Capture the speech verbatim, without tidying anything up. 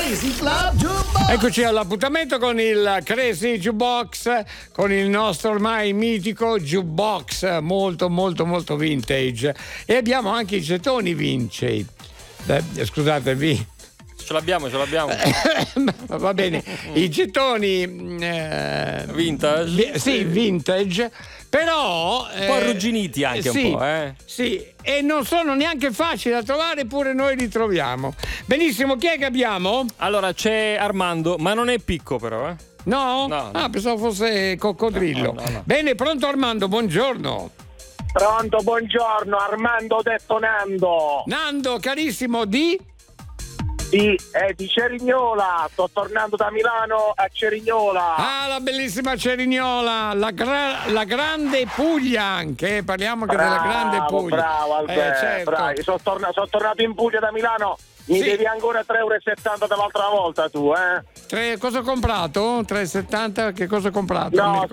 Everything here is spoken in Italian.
Crazy Club Jukebox. Eccoci all'appuntamento con il Crazy Jukebox, con il nostro ormai mitico jukebox molto molto molto vintage, e abbiamo anche i gettoni vintage. Eh, scusatevi. Ce l'abbiamo, ce l'abbiamo. Va bene, i gettoni eh, vintage. Vi, sì, vintage, però un po' arrugginiti anche, sì, un po', eh. Sì, e non sono neanche facili da trovare, pure noi li troviamo. Benissimo, chi è che abbiamo? Allora c'è Armando, ma non è Picco però, eh. No? No, no. Ah, pensavo fosse coccodrillo. No, no, no. Bene, pronto Armando, buongiorno. Pronto, buongiorno, Armando detto Nando. Nando, carissimo, di? Di, eh, di Cerignola, sto tornando da Milano a Cerignola. Ah, la bellissima Cerignola, la, gra- la grande Puglia anche, parliamo anche bravo, della grande Puglia. Bravo, Alberto, eh, certo. bravo. Sono, torna- sono tornato in Puglia da Milano, mi Sì. devi ancora tre euro e settanta dall'altra volta tu, eh? Tre, cosa ho comprato? tre e settanta, che cosa ho comprato? Non mi No, ricordo.